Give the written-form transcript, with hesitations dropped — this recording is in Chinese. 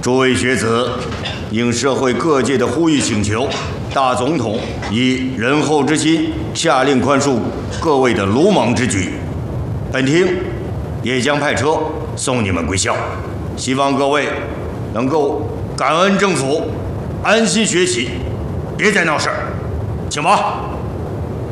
诸位学子，应社会各界的呼吁请求，大总统以仁厚之心，下令宽恕各位的鲁莽之举。本厅也将派车送你们归校，希望各位能够感恩政府，安心学习，别再闹事儿，请吧。